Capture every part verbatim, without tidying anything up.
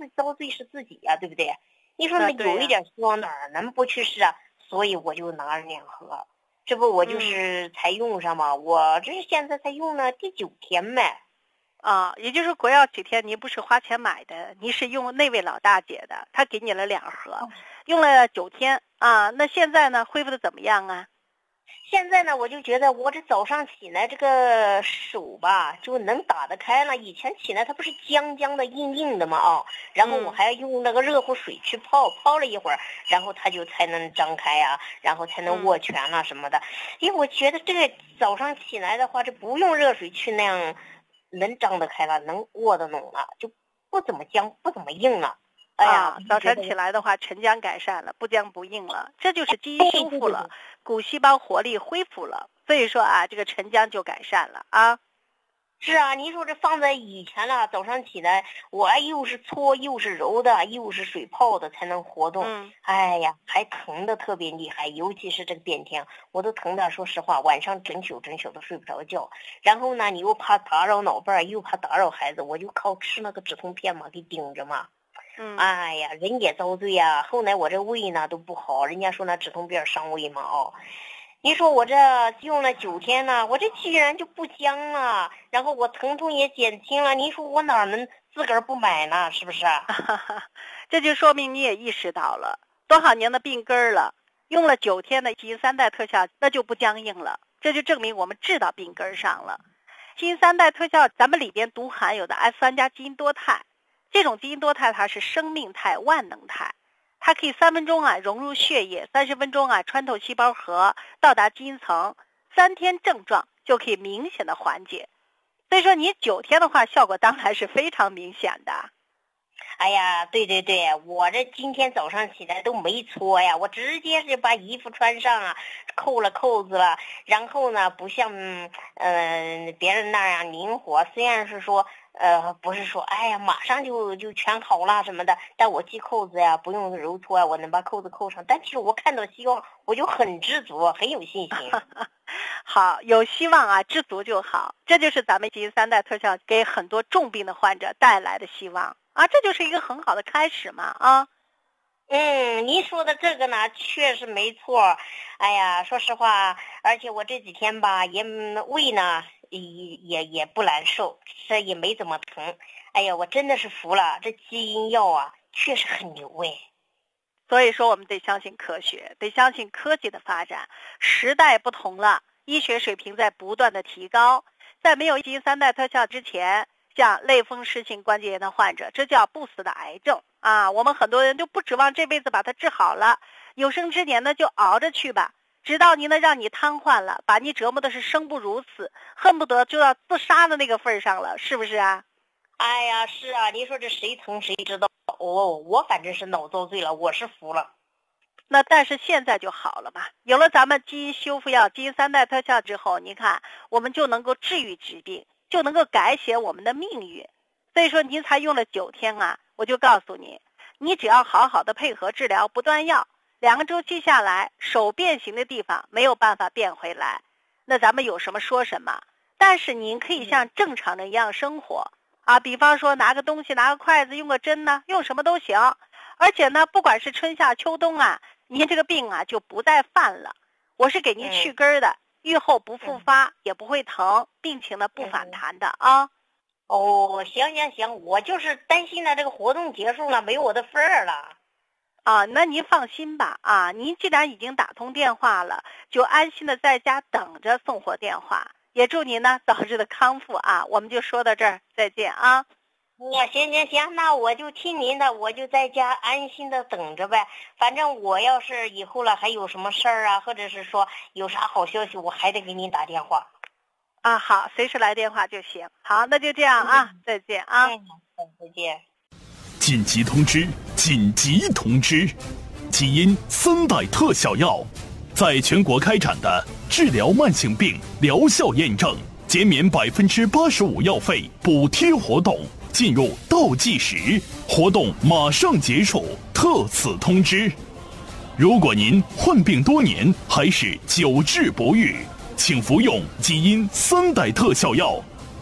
自遭罪是自己呀、啊，对不对？你说那有一点希望哪儿能不去试啊？所以我就拿了两盒，这不我就是才用上嘛，嗯、我这是现在才用了第九天呗。 啊，也就是国药几天，你不是花钱买的，你是用那位老大姐的，她给你了两盒，哦、用了九天啊。那现在呢，恢复的怎么样啊？ 现在呢，我就觉得我这早上起来这个手吧，就能打得开了。以前起来它不是僵僵的、硬硬的嘛啊、哦，然后我还要用那个热乎水去泡，泡了一会儿，然后它就才能张开啊，然后才能握拳了什么的。因为我觉得这个早上起来的话，这不用热水去那样能张得开了，能握得拢了，就不怎么僵，不怎么硬了。哎呀， 啊、早晨起来的话，沉僵改善了，不僵不硬了，这就是基因修复了，骨细胞活力恢复了，所以说啊，这个沉僵就改善了啊。 是啊，你说这放在以前了，早上起来我又是搓又是揉的，又是水泡的才能活动。 嗯， 哎呀，还疼的特别厉害，尤其是这个变天，我都疼的，说实话，晚上整宿整宿都睡不着觉。然后呢，你又怕打扰老伴儿，又怕打扰孩子，我就靠吃那个止痛片嘛，给顶着嘛。 嗯， 哎呀，人也遭罪呀。后来我这胃呢都不好，人家说那止痛片伤胃嘛哦。你说我这用了九天了，我这居然就不僵了，然后我疼痛也减轻了，你说我哪能自个儿不买呢？是不是？ 这就说明你也意识到了多少年的病根了，用了九天的基因三代特效，那就不僵硬了，这就证明我们治到病根上了。基因三代特效，咱们里边独含有的 S 三 加基因多肽，这种基因多肽它是生命肽、万能肽。它可以三分钟啊融入血液，三十分钟啊穿透细胞核，到达基因层，三天症状就可以明显的缓解。所以说你九天的话，效果当然是非常明显的。 哎呀，对对对，我这今天早上起来都没搓呀，我直接是把衣服穿上啊，扣了扣子了，然后呢，不像嗯、呃、别人那样灵活，虽然是说呃不是说哎呀马上就就全好了什么的，但我系扣子呀不用揉搓呀，我能把扣子扣上，但其实我看到希望，我就很知足，很有信心。 好，有希望啊，知足就好，这就是咱们基因三代特效给很多重病的患者带来的希望啊，这就是一个很好的开始嘛啊。 嗯，您说的这个呢，确实没错。哎呀，说实话，而且我这几天吧，也胃呢也也也不难受，这也没怎么疼。哎呀，我真的是服了，这基因药啊，确实很牛哎。 所以说，我们得相信科学，得相信科技的发展。时代不同了，医学水平在不断的提高。在没有基因三代特效之前，像类风湿性关节炎的患者，这叫不死的癌症啊！我们很多人就不指望这辈子把它治好了，有生之年呢就熬着去吧，直到您呢让你瘫痪了，把你折磨的是生不如死，恨不得就要自杀的那个份上了，是不是啊？ 哎呀，是啊，您说这谁疼谁知道哦，我反正是脑遭罪了，我是服了。 那但是现在就好了嘛，有了咱们基因修复药、基因三代特效之后，你看我们就能够治愈疾病，就能够改写我们的命运。所以说您才用了九天啊，我就告诉你，你只要好好的配合治疗，不断药，两个周期下来，手变形的地方没有办法变回来，那咱们有什么说什么。但是您可以像正常人一样生活啊，比方说拿个东西，拿个筷子，用个针呢，用什么都行。而且呢，不管是春夏秋冬啊，您这个病啊就不再犯了。我是给您去根的，愈后不复发，也不会疼，病情呢不反弹的啊。 哦，行行行，我就是担心呢，这个活动结束了，没有我的份儿了。 啊，那您放心吧啊，您既然已经打通电话了，就安心的在家等着送货电话。也祝您呢早日的康复啊！我们就说到这儿，再见啊。 那行行行，那我就听您的，我就在家安心的等着呗。反正我要是以后了还有什么事儿啊，或者是说有啥好消息，我还得给您打电话。 啊，好，随时来电话就行。好，那就这样啊，嗯、再见啊。 嗯，再见。 紧急通知！紧急通知！基因三代特效药在全国开展的治疗慢性病疗效验证、减免百分之八十五药费补贴活动进入倒计时，活动马上结束，特此通知。如果您患病多年还是久治不愈，请服用基因三代特效药，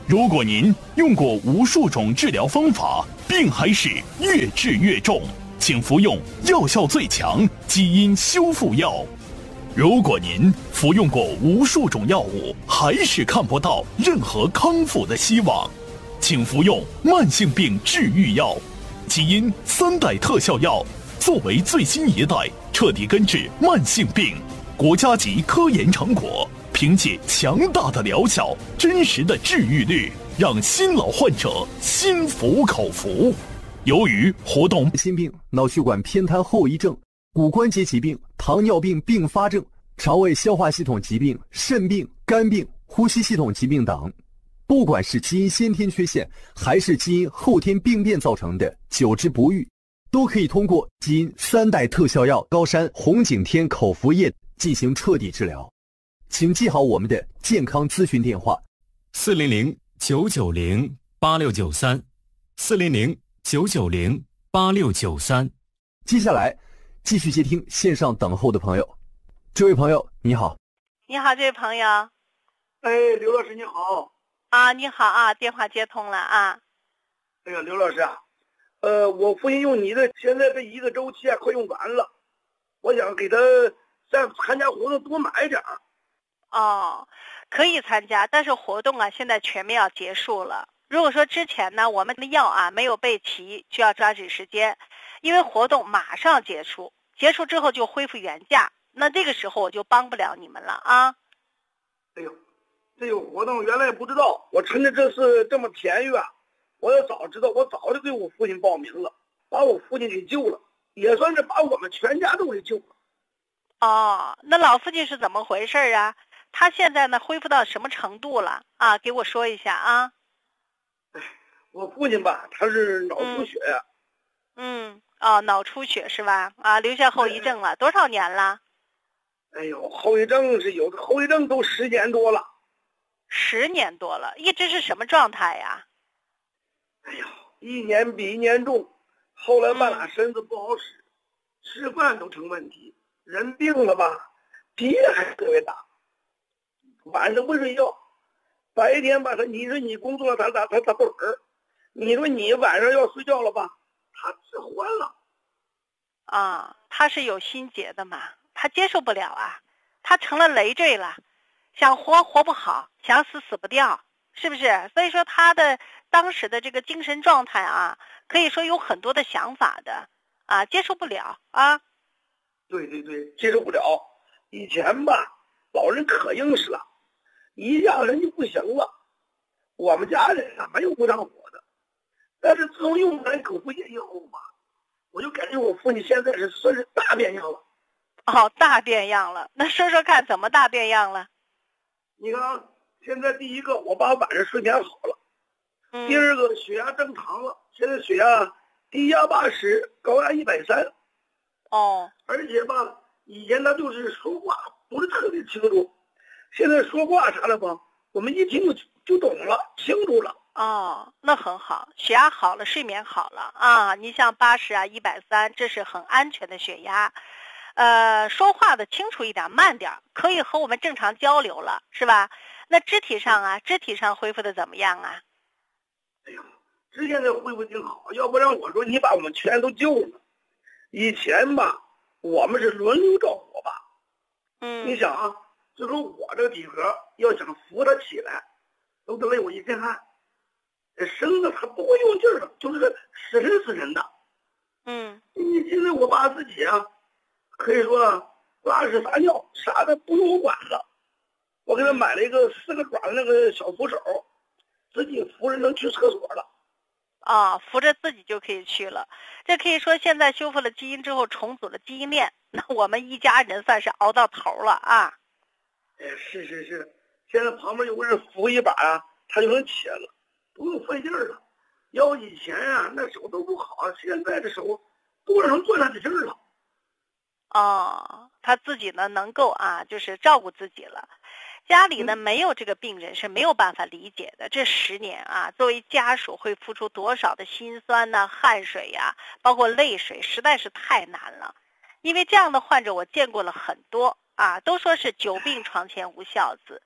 如果您用过无数种治疗方法，病还是越治越重，请服用药效最强基因修复药。如果您服用过无数种药物，还是看不到任何康复的希望，请服用慢性病治愈药。基因三代特效药作为最新一代，彻底根治慢性病，国家级科研成果，凭借强大的疗效、真实的治愈率，让新老患者心服口服。由于活动心病、脑血管偏瘫后遗症、骨关节疾病、糖尿病并发症、肠胃消化系统疾病、肾病、肝病、呼吸系统疾病等，不管是基因先天缺陷还是基因后天病变造成的久治不愈，都可以通过基因三代特效药高山红景天口服液进行彻底治疗。请记好我们的健康咨询电话： 四零零九九零八六九三，四零零九九零八六九三。 接下来继续接听线上等候的朋友。这位朋友你好。 你好，这位朋友。 哎，刘老师你好。 啊，你好啊，电话接通了啊。 哎呀，刘老师啊，呃，我父亲用你的，现在这一个周期啊快用完了，我想给他再参加活动多买点儿。 哦，可以参加，但是活动啊现在全面要结束了。如果说之前呢我们的药啊没有备齐，需要抓紧时间，因为活动马上结束，结束之后就恢复原价，那这个时候我就帮不了你们了啊。 哎呦，这有活动原来也不知道，我趁着这次这么便宜啊，我要早知道我早就给我父亲报名了，把我父亲给救了，也算是把我们全家都给救了。 哦，那老父亲是怎么回事啊？他现在呢恢复到什么程度了啊？给我说一下啊。 哎，我父亲吧，他是脑出血呀、啊。 嗯，哦，脑出血是吧？啊，留下后遗症了，哎、多少年了？ 哎呦，后遗症是有的，后遗症都十年多了。 十年多了，一直是什么状态呀？ 哎呦，一年比一年重，后来半拉身子不好使，嗯、吃饭都成问题。人病了吧，脾气还特别大。晚上不睡觉，白天吧他你说你工作他他他他不儿，你说你晚上要睡觉了吧，他治欢了。 啊，他是有心结的嘛，他接受不了啊，他成了累赘了，想活活不好，想死死不掉，是不是？所以说他的当时的这个精神状态啊，可以说有很多的想法的啊，接受不了啊。 对对对，接受不了。以前吧，老人可硬实了。一下人就不行了，我们家人啊没有不上火的，但是自从用完口服液以后吧，我就感觉我父亲现在是算是大变样了。 哦，大变样了，那说说看怎么大变样了？ 你看，现在第一个我爸晚上睡眠好了， 嗯、 第二个血压正常了，现在血压低压八十，高压一百三。 哦， 而且吧，以前他就是说话不是特别清楚。现在说话啥了吧，我们一听就就懂了，清楚了。 哦，那很好，血压好了，睡眠好了啊。你像八十啊，一百三，这是很安全的血压。呃，说话的清楚一点，慢点，可以和我们正常交流了，是吧？那肢体上啊，肢体上恢复的怎么样啊？ 哎呀，之前的恢复挺好，要不然我说你把我们全都救了。以前吧，我们是轮流照顾我爸。 嗯， 你想啊。就说我这个体格要想扶他起来，都得累我一身汗，这身子他不会用劲儿的，就是死沉死沉的。 嗯， 你现在我爸自己啊，可以说拉屎撒尿啥的不用我管了，我给他买了一个四个爪的那个小扶手，自己扶着能去厕所了。 啊、哦，扶着自己就可以去了。这可以说现在修复了基因之后，重组了基因链，那我们一家人算是熬到头了啊。 哎，是是是，现在旁边有个人扶一把啊，他就能起来了，不用费劲儿了。要以前啊，那手都不好，现在这手多少能攥上点劲儿了。 哦，他自己呢能够啊，就是照顾自己了。家里呢没有这个病人是没有办法理解的。这十年啊，作为家属会付出多少的辛酸呢、汗水呀、啊，包括泪水，实在是太难了。因为这样的患者我见过了很多。啊，都说是久病床前无孝子，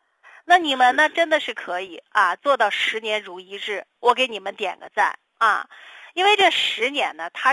那你们呢，真的是可以啊，做到十年如一日，我给你们点个赞啊！因为这十年呢，它